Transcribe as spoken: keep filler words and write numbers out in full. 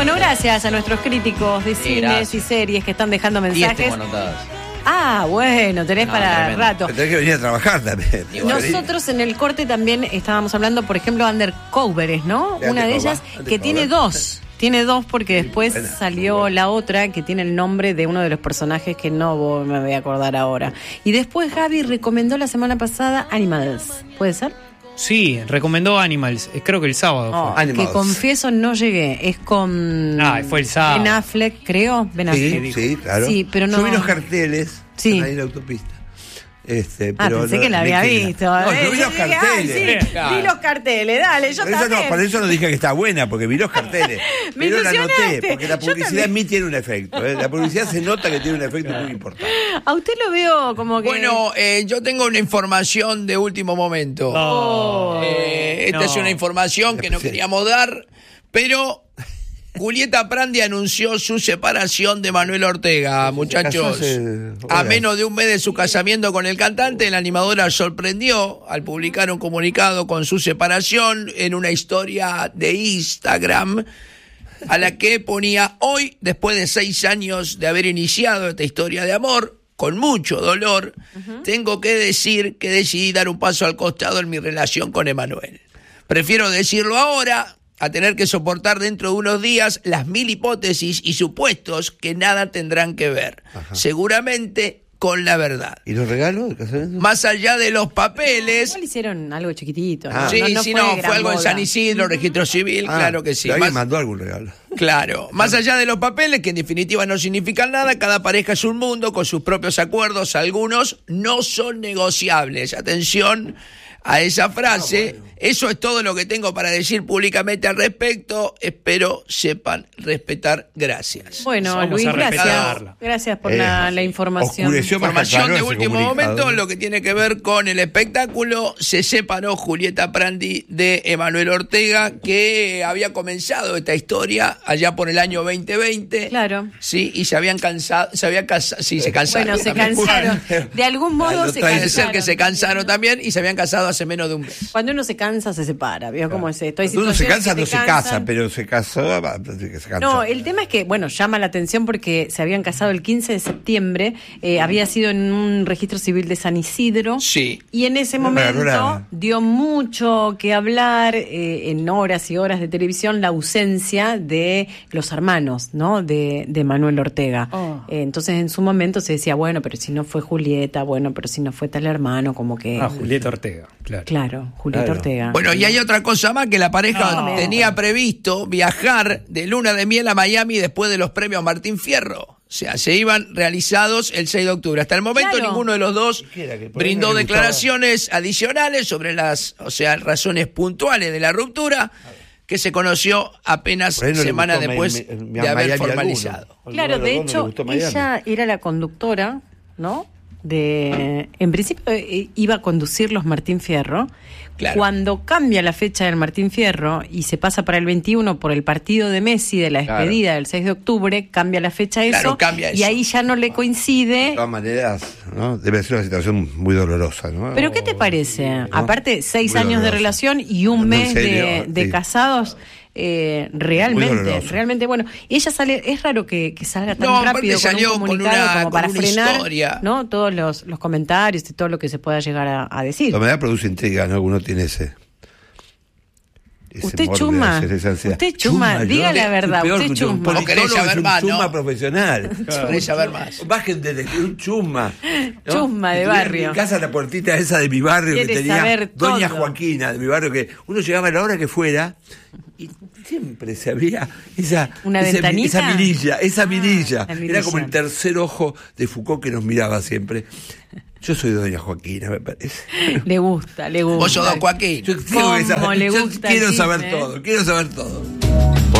Bueno, gracias a nuestros críticos de cines gracias. y series que están dejando mensajes. diez tengo anotadas. Ah, bueno, tenés No, para tremendo. rato. Tenés que venir a trabajar también. Nosotros en el corte también estábamos hablando, por ejemplo, Undercovers, ¿no? De Una de Undercover, ellas que Undercover. tiene dos. Tiene dos porque después buena, salió muy buena. la otra que tiene el nombre de uno de los personajes que no me voy a acordar ahora. Y después Gaby recomendó la semana pasada Animals. ¿Puede ser? Sí, recomendó Animals, eh, creo que el sábado Oh, fue. Animals. que confieso no llegué. Es con Ah, fue el sábado. Ben Affleck, creo. Ben Affleck. Sí, sí, claro. Sí, pero no- Yo vi los carteles Sí. ahí en la autopista. Este, Ah, pero pensé no- que la me había queda. visto. No, Eh, yo vi los dije, ay, carteles. sí, vi los carteles, dale, yo Por eso, también. no, por eso no dije que está buena, porque vi los carteles. Me pero la ilusionaste. noté, porque la Yo publicidad también. en mí tiene un efecto. ¿eh? La publicidad se nota que tiene un efecto muy importante. A usted lo veo como que... Bueno, eh, yo tengo una información de último momento. Oh. Eh, esta No. es una información que no Sí. queríamos dar, pero Julieta Prandi anunció su separación de Manuel Ortega, muchachos. hace A horas. menos de un mes de su casamiento con el cantante, la animadora sorprendió al publicar un comunicado con su separación en una historia de Instagram, a la que ponía: hoy, después de seis años de haber iniciado esta historia de amor, con mucho dolor, tengo que decir que decidí dar un paso al costado en mi relación con Emanuel. Prefiero decirlo ahora a tener que soportar dentro de unos días las mil hipótesis y supuestos que nada tendrán que ver, seguramente con la verdad. ¿Y los regalos del casamiento? Más allá de los papeles... Igual hicieron algo chiquitito. Ah. ¿no? Sí, no, no sí, fue no, gran fue algo en boda. San Isidro, registro civil, Ah, claro que sí. Alguien Más- mandó algún regalo. Claro, más allá de los papeles, que en definitiva no significan nada, cada pareja es un mundo con sus propios acuerdos, algunos no son negociables. Atención a esa frase. Eso es todo lo que tengo para decir públicamente al respecto. Espero sepan respetar. Gracias. Bueno, Vamos Luis, a gracias. respetarla. Gracias por Eh, la, la información. oscureció más Información aclaró de ese último comunicado. momento, lo que tiene que ver con el espectáculo. Se separó Julieta Prandi de Emanuel Ortega, que había comenzado esta historia allá por el año veinte veinte. Claro. Sí, y se habían cansado, se habían casado, sí, se cansaron. Bueno, se también. cansaron. De algún modo Lo se trae- Puede ser cansaron. que se cansaron también y se habían casado hace menos de un mes. Cuando uno se cansa, se separa. ¿Vio cómo es esto? Hay Cuando uno se situaciones cansa, que no te se cansan. casa, pero se casó. va, se cansa. No, el tema es que, bueno, llama la atención porque se habían casado el quince de septiembre, eh, había sido en un registro civil de San Isidro. Sí. Y en ese No me momento agarró nada. dio mucho que hablar, eh, en horas y horas de televisión, la ausencia de los hermanos, ¿no? De, de Manuel Ortega. Oh. Eh, entonces, en su momento se decía, bueno, pero si no fue Julieta, bueno, pero si no fue tal hermano, como que... Ah, Julieta Ortega, claro. Claro, Julieta Claro. Ortega. Bueno, y hay otra cosa más, que la pareja No. tenía previsto viajar de luna de miel a Miami después de los premios Martín Fierro. O sea, se iban realizados el seis de octubre. Hasta el momento Claro. ninguno de los dos Quiera que por brindó ahí me declaraciones adicionales sobre las, o sea, razones puntuales de la ruptura, que se conoció apenas Por ahí no le semanas gustó después Mi- Mi- de haber Miami formalizado. alguno. Claro, Alguno de los dos no le hecho, gustó Miami. ella era la conductora, ¿no? De, en principio eh, iba a conducir los Martín Fierro. Claro. Cuando cambia la fecha del Martín Fierro y se pasa para el veintiuno por el partido de Messi de la Claro. despedida del seis de octubre, cambia la fecha eso, Claro, cambia y eso. ahí ya no le De coincide. todas maneras, ¿no? Debe ser una situación muy dolorosa, ¿no? ¿Pero qué te parece? Aparte, seis Muy años de dolorosa. relación y un En mes de, serio, de sí. casados. Eh, realmente, doloroso. realmente bueno. Y ella sale, es raro que, que salga tan No, aparte rápido con salió un con comunicado una- como para con una frenar, historia. ¿no? Todos los, los comentarios y todo lo que se pueda llegar a, a decir. De manera produce intriga, ¿no? Uno tiene ese. ese Usted morbo de chuma. hacer esa ansiedad. Usted chuma, yo- diga la es verdad, peor usted que un chuma. ¿O querés politólogo, saber es un más, no? chuma profesional. Querés saber más. Bajen de un chuma. ¿no? Chuma de Que tuviera barrio. En mi casa la puertita esa de mi barrio que Quiere tenía saber Doña todo. Joaquina, de mi barrio, que uno llegaba a la hora que fuera y siempre se abría esa, ¿Una esa, ventanita? esa mirilla, esa Ah, mirilla. la Era mirilla. como el tercer ojo de Foucault que nos miraba siempre. Yo soy Doña Joaquina, me parece. Le gusta, le gusta. Vos sos Don Joaquín. Yo quiero, ¿Cómo saber, le yo gusta quiero el saber chisme, eh? todo, quiero saber todo.